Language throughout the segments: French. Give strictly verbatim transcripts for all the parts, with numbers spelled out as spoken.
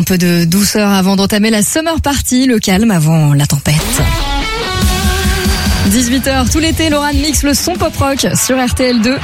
peu de douceur avant d'entamer la summer party, le calme avant la tempête. dix-huit heures, tout l'été, Loran mixe le son pop-rock sur R T L deux.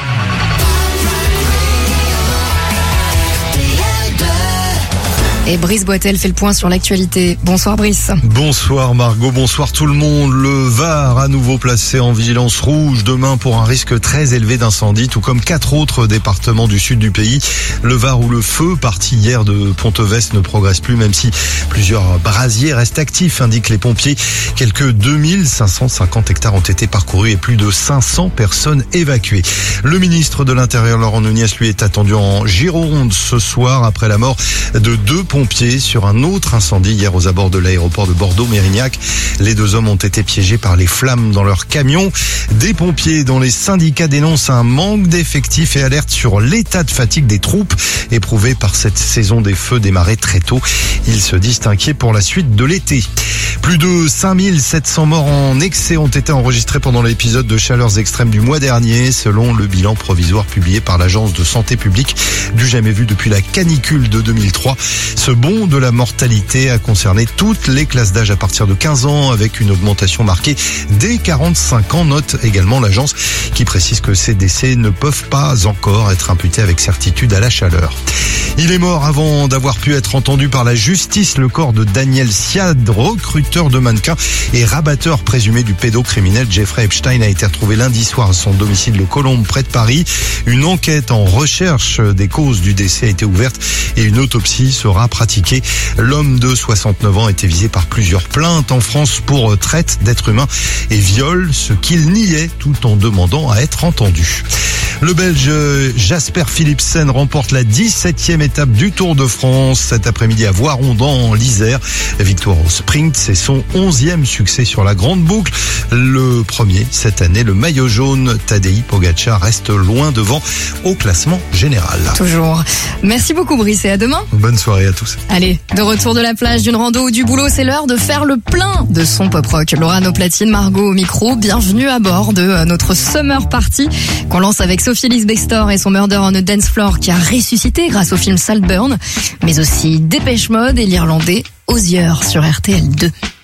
Et Brice Boitel fait le point sur l'actualité. Bonsoir Brice. Bonsoir Margot, bonsoir tout le monde. Le Var à nouveau placé en vigilance rouge demain pour un risque très élevé d'incendie, tout comme quatre autres départements du sud du pays. Le Var où le feu, parti hier de Ponteves, ne progresse plus, même si plusieurs brasiers restent actifs, indiquent les pompiers. Quelques deux mille cinq cent cinquante hectares ont été parcourus et plus de cinq cents personnes évacuées. Le ministre de l'Intérieur, Laurent Nunez, lui est attendu en Gironde ce soir après la mort de deux pompiers sur un autre incendie hier aux abords de l'aéroport de Bordeaux-Mérignac. Les deux hommes ont été piégés par les flammes dans leur camion. Des pompiers dont les syndicats dénoncent un manque d'effectifs et alertent sur l'état de fatigue des troupes éprouvées par cette saison des feux démarrée très tôt. Ils se disent inquiets pour la suite de l'été. Plus de cinq mille sept cents morts en excès ont été enregistrés pendant l'épisode de chaleurs extrêmes du mois dernier, selon le bilan provisoire publié par l'Agence de santé publique, du jamais vu depuis la canicule de deux mille trois. Ce bond de la mortalité a concerné toutes les classes d'âge à partir de quinze ans, avec une augmentation marquée dès quarante-cinq ans, note également l'agence, qui précise que ces décès ne peuvent pas encore être imputés avec certitude à la chaleur. Il est mort avant d'avoir pu être entendu par la justice. Le corps de Daniel Siad, recruteur de mannequins et rabatteur présumé du pédocriminel Jeffrey Epstein, a été retrouvé lundi soir à son domicile de Colombes, près de Paris. Une enquête en recherche des causes du décès a été ouverte et une autopsie sera pratiquée. L'homme de soixante-neuf ans a été visé par plusieurs plaintes en France pour traite d'êtres humains et viol, ce qu'il niait tout en demandant à être entendu. Le Belge Jasper Philipsen remporte la dix-septième étape du Tour de France cet après-midi à Voiron dans l'Isère. Victoire au sprint, c'est son onzième succès sur la grande boucle. Le premier cette année, le maillot jaune Tadej Pogacar reste loin devant au classement général. Toujours. Merci beaucoup Brice et à demain. Bonne soirée à tous. Allez, de retour de la plage, d'une rando ou du boulot, c'est l'heure de faire le plein de son pop-rock. Loran au platine, Margot au micro. Bienvenue à bord de notre Summer Party qu'on lance avec Sophie Ellis-Bextor et son Murder on a Dance Floor qui a ressuscité grâce au film Saltburn, mais aussi Dépêche Mode et l'Irlandais Hozier sur R T L deux.